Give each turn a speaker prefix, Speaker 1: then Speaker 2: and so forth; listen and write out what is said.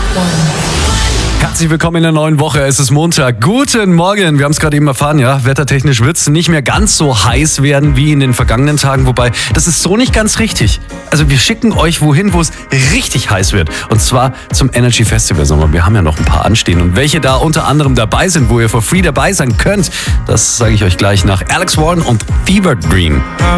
Speaker 1: Herzlich willkommen in der neuen Woche. Es ist Montag. Guten Morgen. Wir haben es gerade eben erfahren, ja. Wettertechnisch wird es nicht mehr ganz so heiß werden wie in den vergangenen Tagen. Wobei, das ist so nicht ganz richtig. Also wir schicken euch wohin, wo es richtig heiß wird. Und zwar zum Energy Festival Sommer. Wir haben ja noch ein paar anstehen. Und welche da unter anderem dabei sind, wo ihr for free dabei sein könnt, das sage ich euch gleich nach Alex Warren und Fever Dream.